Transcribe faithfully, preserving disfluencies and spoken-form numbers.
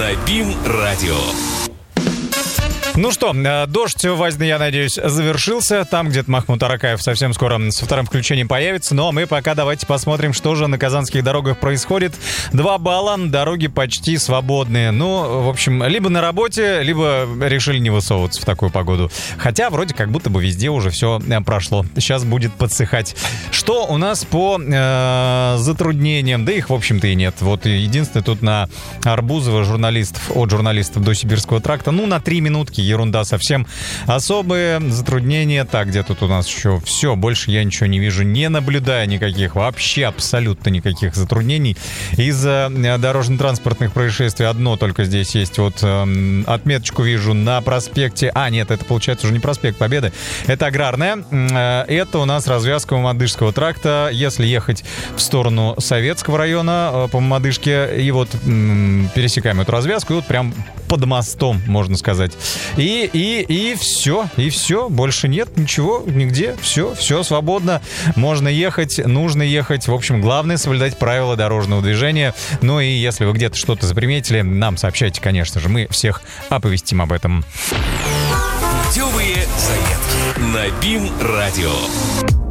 на БИМ-радио. Ну что, дождь Вазный, я надеюсь, завершился. Там где-то Махмуд Аракаев совсем скоро со вторым включением появится. Ну а мы пока давайте посмотрим, что же на казанских дорогах происходит. Два балла, дороги почти свободные. Ну, в общем, либо на работе, либо решили не высовываться в такую погоду. Хотя вроде как будто бы везде уже все прошло. Сейчас будет подсыхать. Что у нас по э, затруднениям? Да их, в общем-то, и нет. Вот единственное, тут на Арбузова журналистов, от журналистов до Сибирского тракта, ну, на три минутки. Ерунда совсем. Особые затруднения. Так, где тут у нас еще все? Больше я ничего не вижу. Не наблюдаю никаких, вообще абсолютно никаких затруднений. Из-за дорожно-транспортных происшествий одно только здесь есть. Вот э, отметочку вижу на проспекте. А, нет, это получается уже не проспект Победы. Это Аграрная. Э, это у нас развязка Мамадышского тракта. Если ехать в сторону Советского района э, по Мамадышке, и вот э, пересекаем эту развязку, и вот прям под мостом, можно сказать. И, и, и все, и все, больше нет ничего, нигде, все, все свободно, можно ехать, нужно ехать, в общем, главное соблюдать правила дорожного движения. Ну и если вы где-то что-то заприметили, нам сообщайте, конечно же, мы всех оповестим об этом. Путевые заметки на БИМ-радио.